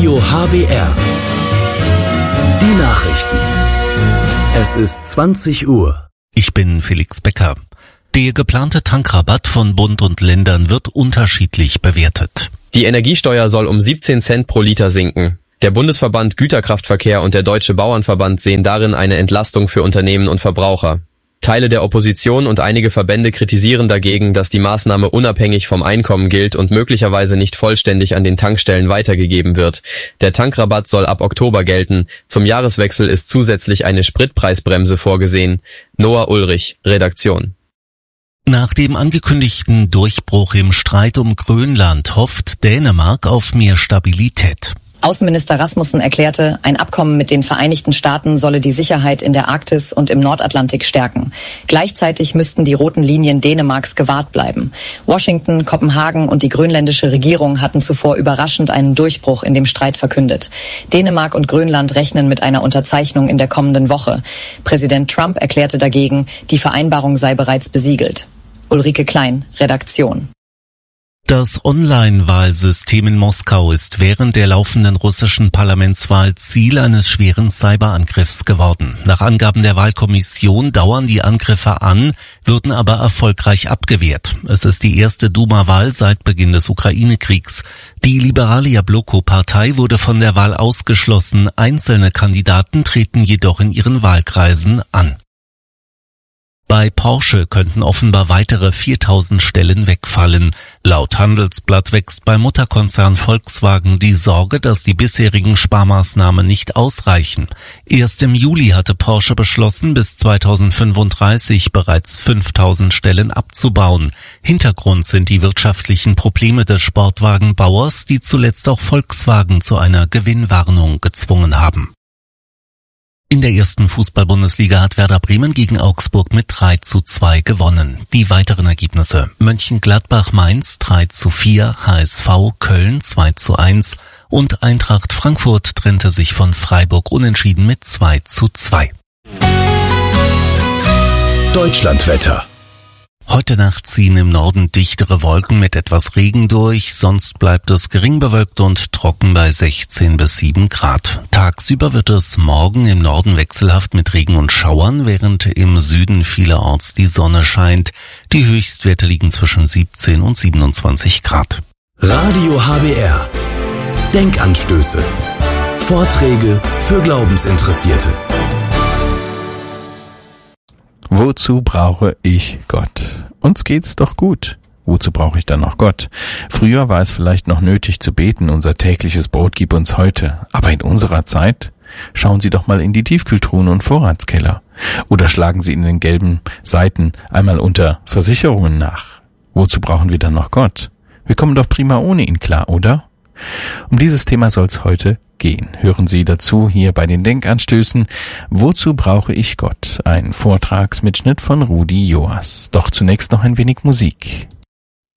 Radio HBR. Die Nachrichten. Es ist 20 Uhr. Ich bin Felix Becker. Der geplante Tankrabatt von Bund und Ländern wird unterschiedlich bewertet. Die Energiesteuer soll um 17 Cent pro Liter sinken. Der Bundesverband Güterkraftverkehr und der Deutsche Bauernverband sehen darin eine Entlastung für Unternehmen und Verbraucher. Teile der Opposition und einige Verbände kritisieren dagegen, dass die Maßnahme unabhängig vom Einkommen gilt und möglicherweise nicht vollständig an den Tankstellen weitergegeben wird. Der Tankrabatt soll ab Oktober gelten. Zum Jahreswechsel ist zusätzlich eine Spritpreisbremse vorgesehen. Noah Ulrich, Redaktion. Nach dem angekündigten Durchbruch im Streit um Grönland hofft Dänemark auf mehr Stabilität. Außenminister Rasmussen erklärte, ein Abkommen mit den Vereinigten Staaten solle die Sicherheit in der Arktis und im Nordatlantik stärken. Gleichzeitig müssten die roten Linien Dänemarks gewahrt bleiben. Washington, Kopenhagen und die grönländische Regierung hatten zuvor überraschend einen Durchbruch in dem Streit verkündet. Dänemark und Grönland rechnen mit einer Unterzeichnung in der kommenden Woche. Präsident Trump erklärte dagegen, die Vereinbarung sei bereits besiegelt. Ulrike Klein, Redaktion. Das Online-Wahlsystem in Moskau ist während der laufenden russischen Parlamentswahl Ziel eines schweren Cyberangriffs geworden. Nach Angaben der Wahlkommission dauern die Angriffe an, würden aber erfolgreich abgewehrt. Es ist die erste Duma-Wahl seit Beginn des Ukraine-Kriegs. Die liberale Jabloko-Partei wurde von der Wahl ausgeschlossen. Einzelne Kandidaten treten jedoch in ihren Wahlkreisen an. Bei Porsche könnten offenbar weitere 4.000 Stellen wegfallen. Laut Handelsblatt wächst beim Mutterkonzern Volkswagen die Sorge, dass die bisherigen Sparmaßnahmen nicht ausreichen. Erst im Juli hatte Porsche beschlossen, bis 2035 bereits 5.000 Stellen abzubauen. Hintergrund sind die wirtschaftlichen Probleme des Sportwagenbauers, die zuletzt auch Volkswagen zu einer Gewinnwarnung gezwungen haben. In der ersten Fußball-Bundesliga hat Werder Bremen gegen Augsburg mit 3:2 gewonnen. Die weiteren Ergebnisse: Mönchengladbach-Mainz 3:4, HSV Köln 2:1 und Eintracht Frankfurt trennte sich von Freiburg unentschieden mit 2:2. Deutschlandwetter. Heute Nacht ziehen im Norden dichtere Wolken mit etwas Regen durch, sonst bleibt es gering bewölkt und trocken bei 16 bis 7 Grad. Tagsüber wird es morgen im Norden wechselhaft mit Regen und Schauern, während im Süden vielerorts die Sonne scheint. Die Höchstwerte liegen zwischen 17 und 27 Grad. Radio HBR. Denkanstöße. Vorträge für Glaubensinteressierte. Wozu brauche ich Gott? Uns geht's doch gut. Wozu brauche ich dann noch Gott? Früher war es vielleicht noch nötig zu beten, unser tägliches Brot gib uns heute. Aber in unserer Zeit? Schauen Sie doch mal in die Tiefkühltruhen und Vorratskeller. Oder schlagen Sie in den gelben Seiten einmal unter Versicherungen nach. Wozu brauchen wir dann noch Gott? Wir kommen doch prima ohne ihn klar, oder? Um dieses Thema soll es heute gehen. Hören Sie dazu hier bei den Denkanstößen. Wozu brauche ich Gott? Ein Vortragsmitschnitt von Rudi Joas. Doch zunächst noch ein wenig Musik.